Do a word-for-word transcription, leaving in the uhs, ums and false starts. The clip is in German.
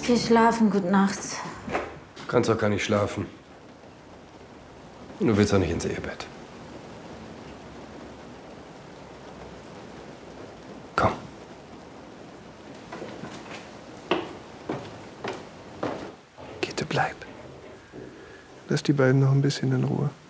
Geh schlafen, gute Nacht. Du kannst doch gar nicht schlafen. Du willst doch nicht ins Ehebett. Komm. Gitte, bleib. Lass die beiden noch ein bisschen in Ruhe.